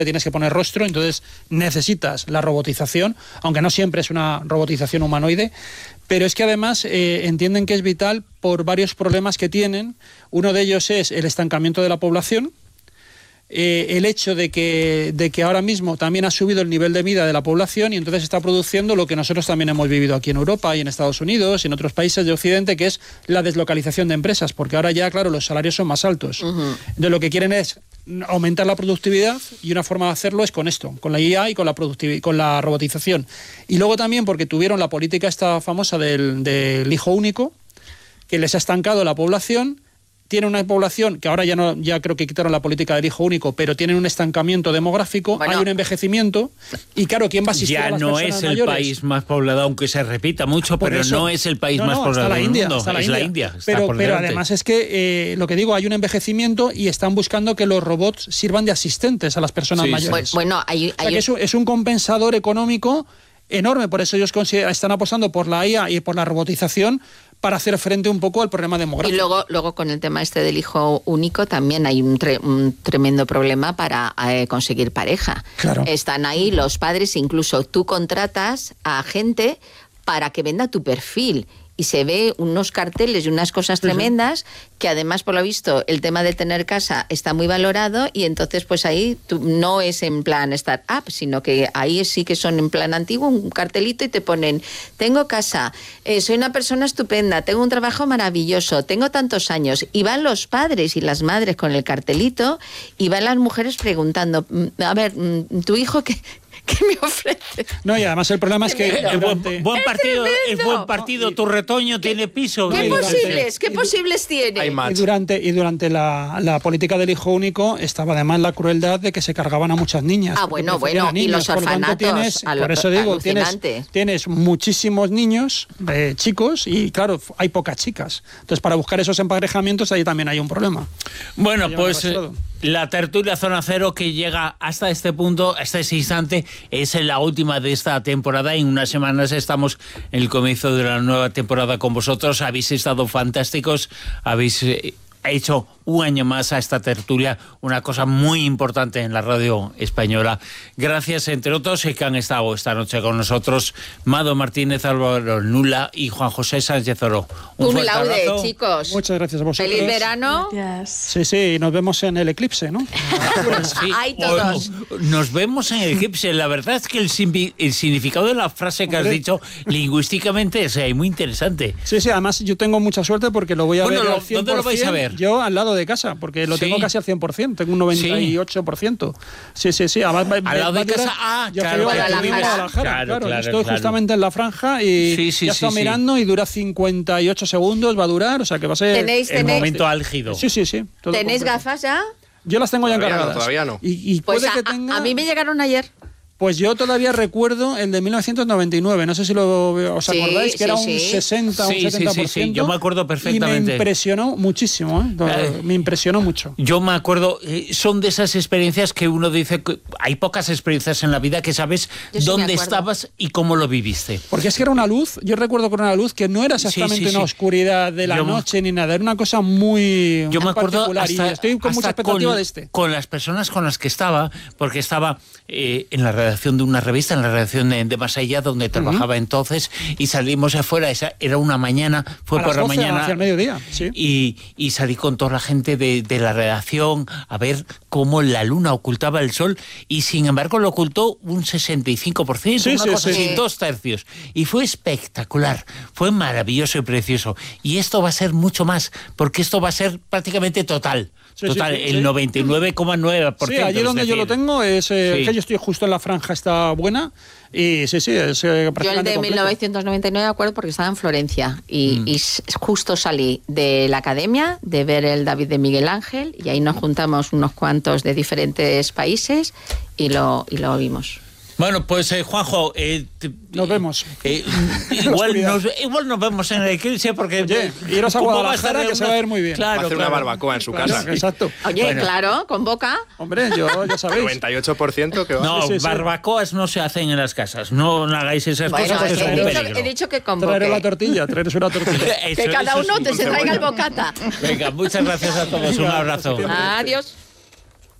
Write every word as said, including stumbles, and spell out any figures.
tienes que poner rostro, entonces necesitas la robotización, aunque no siempre es una robotización humanoide, pero es que además eh, entienden que es vital por varios problemas que tienen. Uno de ellos es el estancamiento de la población, eh, el hecho de que, de que ahora mismo también ha subido el nivel de vida de la población y entonces está produciendo lo que nosotros también hemos vivido aquí en Europa y en Estados Unidos y en otros países de Occidente, que es la deslocalización de empresas, porque ahora ya, claro, los salarios son más altos. Uh-huh. Entonces lo que quieren es aumentar la productividad y una forma de hacerlo es con esto, con la I A y con la productividad, con la robotización. Y luego también porque tuvieron la política esta famosa del, del hijo único, que les ha estancado la población. Tiene una población que ahora ya no, ya creo que quitaron la política del hijo único, pero tienen un estancamiento demográfico, bueno, hay un envejecimiento y claro, ¿quién va a asistir ya a las no personas es el mayores? País más poblado, aunque se repita mucho, Por pero eso, no es el país no, más no, poblado la del India, mundo, la es India. la India. Está Pero, por pero delante. además es que, eh, lo que digo, hay un envejecimiento y están buscando que los robots sirvan de asistentes a las personas Sí, mayores. sí. Bueno, hay, hay... O sea, que es, un, es un compensador económico enorme, por eso ellos están apostando por la I A y por la robotización para hacer frente un poco al problema demográfico. Y luego, luego con el tema este del hijo único también hay un, tre un tremendo problema para eh, conseguir pareja. Claro. Están ahí los padres, incluso tú contratas a gente para que venda tu perfil. Y se ve unos carteles y unas cosas tremendas, uh-huh, que además, por lo visto, el tema de tener casa está muy valorado y entonces pues ahí tú, no es en plan startup, sino que ahí sí que son en plan antiguo, un cartelito y te ponen, tengo casa, eh, soy una persona estupenda, tengo un trabajo maravilloso, tengo tantos años. Y van los padres y las madres con el cartelito y van las mujeres preguntando, a ver, tu hijo, ¿qué, qué me ofrece? No, y además el problema es que... El buen, buen partido, el buen partido, no, y, tu retoño ¿qué, tiene piso. ¿Qué no, posibles? ¿Qué posibles tiene? Y durante, y durante la, la política del hijo único estaba además la crueldad de que se cargaban a muchas niñas. Ah, bueno, bueno, niños, y los orfanatos. Tienes, a lo, por eso digo, tienes, tienes muchísimos niños, eh, chicos, y claro, hay pocas chicas. Entonces, para buscar esos emparejamientos, ahí también hay un problema. Bueno, pues eh, la tertulia Zona Cero que llega hasta este punto, hasta ese instante, es la última de esta temporada. En unas semanas estamos en el comienzo de la nueva temporada con vosotros. Habéis estado fantásticos, habéis eh, hecho un año más a esta tertulia, una cosa muy importante en la radio española. Gracias, entre otros, que han estado esta noche con nosotros Mado Martínez, Álvaro Nula y Juan José Sánchez Oro. Un, un laude, abrazo, chicos. Muchas gracias a vosotros. Feliz verano. Yes. Sí, sí, nos vemos en el eclipse, ¿no? Sí, hay todos. Nos vemos en el eclipse. La verdad es que el, el significado de la frase que has dicho lingüísticamente es muy interesante. Sí, sí, además yo tengo mucha suerte porque lo voy a bueno, ver lo, al cien por ciento. ¿Dónde lo vais a ver? Yo al lado de casa, porque lo ¿Sí? tengo casi al cien por ciento, tengo un noventa y ocho por ciento. Sí, sí, sí. Además, al lado de casa, ah, yo claro, soy claro, Guadalajara, claro, claro, claro, estoy claro. justamente en la franja y sí, sí, ya sí, estoy sí, mirando y dura cincuenta y ocho segundos, va a durar, o sea que va a ser ¿Tenéis, el tenéis, momento álgido. Sí, sí, sí. ¿Tenéis completo. gafas ya? Yo las tengo ya todavía encargadas. No, todavía no. Y, y pues puede a, que tenga... a mí me llegaron ayer. Pues yo todavía recuerdo el de mil novecientos noventa y nueve, no sé si lo, os sí, acordáis, que sí, era sí. un sesenta, sí, un setenta por ciento. Sí, sí, sí, yo me acuerdo perfectamente. Y me impresionó muchísimo, ¿eh? Eh, me impresionó mucho. Yo me acuerdo, eh, son de esas experiencias que uno dice, que hay pocas experiencias en la vida que sabes sí dónde estabas y cómo lo viviste. Porque es que era una luz, yo recuerdo que era una luz que no era exactamente sí, sí, sí. una oscuridad de la yo, noche ni nada, era una cosa muy Yo me acuerdo particular hasta, y estoy con mucha expectativa con, de este. Con las personas con las que estaba, porque estaba eh, en la redacción de una revista, en la redacción de de Más Allá, donde trabajaba uh-huh. entonces, y salimos afuera, esa era una mañana, fue a por las doce, la mañana, hacia el mediodía, sí. y, y salí con toda la gente de, de la redacción a ver cómo la luna ocultaba el sol, y sin embargo lo ocultó un sesenta y cinco por ciento, sí, una sí, cosa sí. así, dos tercios, y fue espectacular, fue maravilloso y precioso, y esto va a ser mucho más, porque esto va a ser prácticamente total. Sí, Total, sí, sí, el sí. noventa y nueve coma nueve por ciento. Sí, allí donde es decir, yo lo tengo es eh, sí. que yo estoy justo en la franja, está buena. Y sí, sí, es eh, prácticamente Yo el de completo. mil novecientos noventa y nueve me acuerdo porque estaba en Florencia y, mm. y justo salí de la academia de ver el David de Miguel Ángel y ahí nos juntamos unos cuantos de diferentes países y lo, y lo vimos. Bueno, pues eh, Juanjo, eh, te, nos vemos. Eh, igual, nos, igual nos vemos en el eclipse porque... Oye, iros a Guadalajara que una... se va a ver muy bien. Claro, va a hacer claro. una barbacoa en su claro, casa. Exacto. Oye, bueno. claro, convoca. Hombre, yo ya sabéis. noventa y ocho por ciento que va. No, sí, sí, barbacoas no se hacen en las casas. No, no hagáis esas bueno, cosas. es Que que es he, un dicho, peligro. he dicho que convoque. Traeré la tortilla, traeré una tortilla. que eso, cada eso uno sí, te se traiga el bocata. Venga, muchas gracias a todos. Un abrazo. Adiós.